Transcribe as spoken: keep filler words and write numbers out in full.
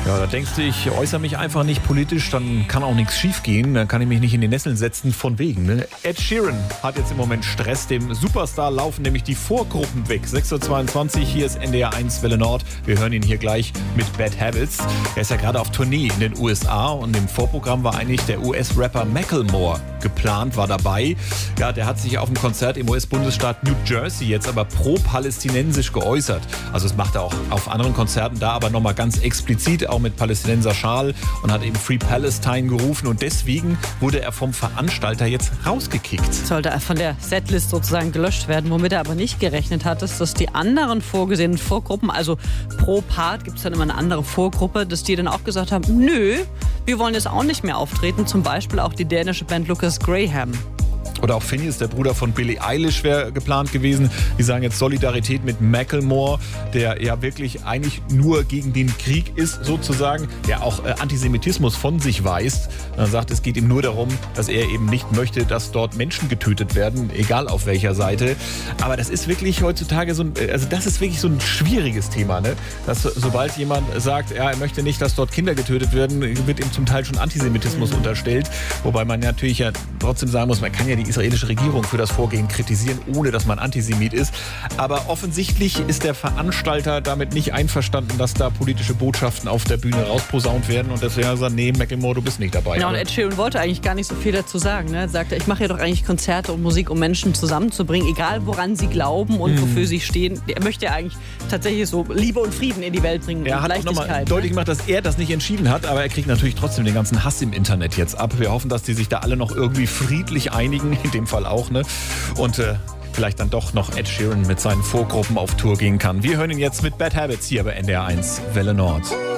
Ja, da denkst du, ich äußere mich einfach nicht politisch, dann kann auch nichts schief gehen, dann kann ich mich nicht in die Nesseln setzen, von wegen. Ne? Ed Sheeran hat jetzt im Moment Stress, dem Superstar laufen nämlich die Vorgruppen weg. sechs Uhr zweiundzwanzig, hier ist N D R eins Welle Nord. Wir hören ihn hier gleich mit Bad Habits. Er ist ja gerade auf Tournee in den U S A und im Vorprogramm war eigentlich der U S-Rapper Macklemore geplant, war dabei. Ja, der hat sich auf dem Konzert im U S-Bundesstaat New Jersey jetzt aber pro-palästinensisch geäußert. Also das macht er auch auf anderen Konzerten da, aber nochmal ganz explizit, auch mit Palästinenser Schal, und hat eben Free Palestine gerufen und deswegen wurde er vom Veranstalter jetzt rausgekickt. Sollte er von der Setlist sozusagen gelöscht werden, womit er aber nicht gerechnet hat, ist, dass die anderen vorgesehenen Vorgruppen, also pro Part gibt es dann immer eine andere Vorgruppe, dass die dann auch gesagt haben, nö, wir wollen jetzt auch nicht mehr auftreten, zum Beispiel auch die dänische Band Lucas Graham. Oder auch Phineas, der Bruder von Billie Eilish, wäre geplant gewesen. Die sagen jetzt Solidarität mit Macklemore, der ja wirklich eigentlich nur gegen den Krieg ist, sozusagen, der auch äh, Antisemitismus von sich weist. Er sagt, es geht ihm nur darum, dass er eben nicht möchte, dass dort Menschen getötet werden, egal auf welcher Seite. Aber das ist wirklich heutzutage so ein, also das ist wirklich so ein schwieriges Thema, ne? Dass sobald jemand sagt, ja, er möchte nicht, dass dort Kinder getötet werden, wird ihm zum Teil schon Antisemitismus mhm. unterstellt. Wobei man natürlich ja trotzdem sagen muss, man kann ja die israelische Regierung für das Vorgehen kritisieren, ohne dass man Antisemit ist. Aber offensichtlich ist der Veranstalter damit nicht einverstanden, dass da politische Botschaften auf der Bühne rausposaunt werden und deswegen sagt, nee, Macklemore, du bist nicht dabei. Ja, und Ed Sheeran wollte eigentlich gar nicht so viel dazu sagen. Ne? Er sagte, ich mache ja doch eigentlich Konzerte und Musik, um Menschen zusammenzubringen, egal woran sie glauben und mhm. wofür sie stehen. Er möchte ja eigentlich tatsächlich so Liebe und Frieden in die Welt bringen. Er hat auch nochmal deutlich gemacht, dass er das nicht entschieden hat, aber er kriegt natürlich trotzdem den ganzen Hass im Internet jetzt ab. Wir hoffen, dass die sich da alle noch irgendwie friedlich einigen, in dem Fall auch, ne? Und äh, vielleicht dann doch noch Ed Sheeran mit seinen Vorgruppen auf Tour gehen kann. Wir hören ihn jetzt mit Bad Habits hier bei N D R eins Welle Nord.